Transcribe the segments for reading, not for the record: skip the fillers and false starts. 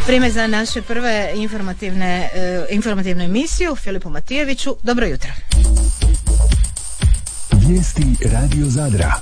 Vrijeme za naše prve informativnu emisiju. Filipu Matijeviću, dobro jutro. Vijesti Radio Zadra.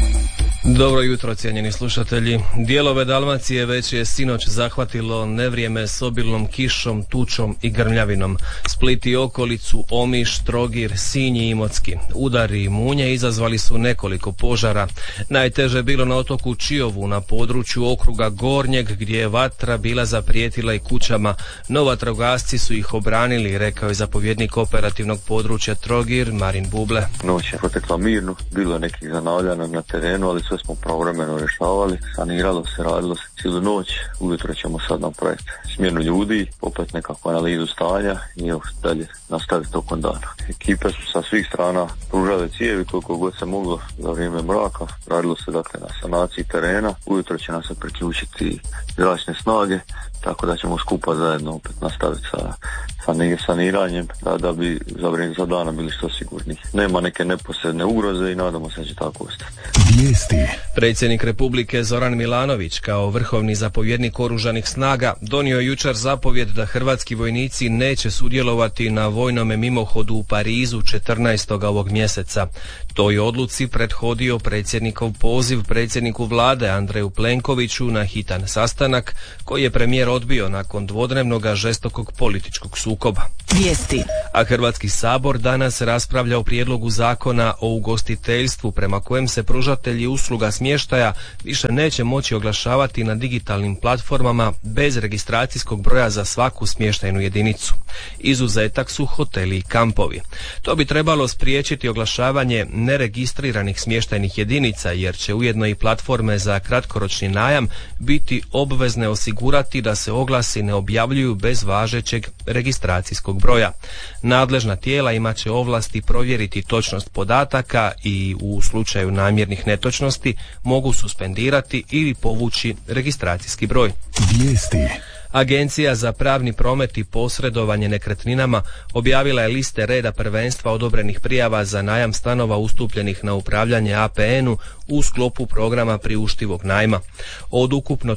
Dobro jutro, cijenjeni slušatelji. Dijelove Dalmacije već je sinoć zahvatilo nevrijeme s obilnom kišom, tučom i grmljavinom. Split i okolicu, Omiš, Trogir, Sinj i Imotski. Udari i munje izazvali su nekoliko požara. Najteže je bilo na otoku Čiovu, na području okruga Gornjeg, gdje je vatra bila zaprijetila i kućama. No vatrogasci su ih obranili, rekao je zapovjednik operativnog područja Trogir, Marin Buble. Noć je protekla mirno, bilo je nekih zanavljanja na terenu, ali sve smo pravovremeno rješavali, saniralo se, radilo se cijelu noć. Ujutro ćemo sad napraviti smjenu ljudi, opet nekakvu analizu stanja i dalje nastaviti tokom dana. Ekipe su sa svih strana pružale cijevi koliko god se moglo za vrijeme mraka. Radilo se dakle na sanaciji terena. Ujutro će nas se priključiti zračne snage, tako da ćemo skupa zajedno opet nastaviti sa saniranjem da bi za vrijeme za dana bili što sigurniji. Nema neke neposredne ugroze i nadamo se da će tako ostati. Vijesti. Predsjednik Republike Zoran Milanović kao vrhovni zapovjednik oružanih snaga donio je jučer zapovjed da hrvatski vojnici neće sudjelovati na vojnome mimohodu u Parizu 14. ovog mjeseca. Toj odluci prethodio predsjednikov poziv predsjedniku vlade Andreju Plenkoviću na hitan sastanak koji je premijer odbio nakon dvodnevnog žestokog političkog sukoba. Vijesti. A Hrvatski sabor danas raspravlja o prijedlogu zakona o ugostiteljstvu prema kojem se pružatelji usluga smještaja više neće moći oglašavati na digitalnim platformama bez registracijskog broja za svaku smještajnu jedinicu. Izuzetak su hoteli i kampovi. To bi trebalo spriječiti oglašavanje neregistriranih smještajnih jedinica, jer će ujedno i platforme za kratkoročni najam biti obvezne osigurati da se oglasi ne objavljuju bez važećeg registracijskog broja. Nadležna tijela imat će ovlasti provjeriti točnost podataka i u slučaju namjernih netočnosti mogu suspendirati ili povući registracijski broj. Vijesti. Agencija za pravni promet i posredovanje nekretninama objavila je liste reda prvenstva odobrenih prijava za najam stanova ustupljenih na upravljanje APN-u u sklopu programa priuštivog najma. Od ukupno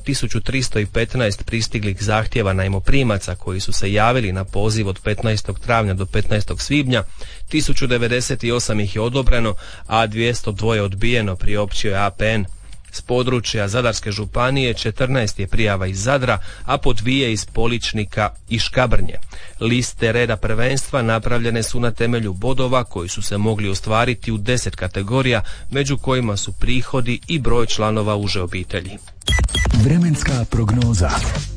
1315 pristiglih zahtjeva najmoprimaca koji su se javili na poziv od 15. travnja do 15. svibnja, 1098 ih je odobreno, a 202 odbijeno, priopćio je APN. S područja Zadarske županije 14 je prijava iz Zadra, a po 2 iz Poličnika i Škabrnje. Liste reda prvenstva napravljene su na temelju bodova koji su se mogli ostvariti u 10 kategorija, među kojima su prihodi i broj članova uže obitelji. Vremenska prognoza.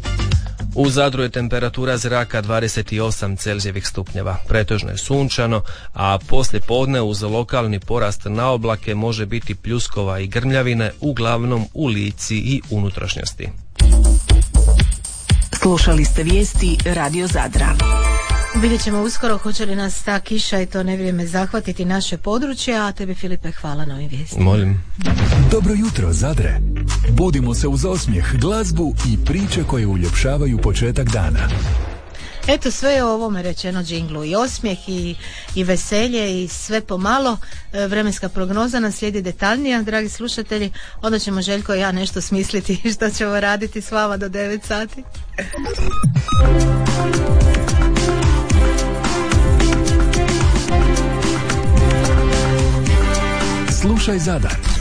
U Zadru je temperatura zraka 28 Celzijevih stupnjeva. Pretežno je sunčano, a poslije podne uz lokalni porast na oblake može biti pljuskova i grmljavine, uglavnom u Lici i unutrašnjosti. Slušali ste vijesti Radio Zadra. Vidjet ćemo uskoro hoće li nas ta kiša i to nevrijeme zahvatiti naše područje, a tebi, Filipe, hvala na ovim vijestima. Molim. Dobro jutro, Zadre. Budimo se uz osmijeh, glazbu i priče koje uljepšavaju početak dana. Eto, sve je o ovome rečeno, džinglu, i osmijeh i veselje i sve pomalo. Vremenska prognoza nam slijedi detaljnija, dragi slušatelji, onda ćemo Željko i ja nešto smisliti što ćemo raditi s vama do 9 sati. Slušaj Zadar.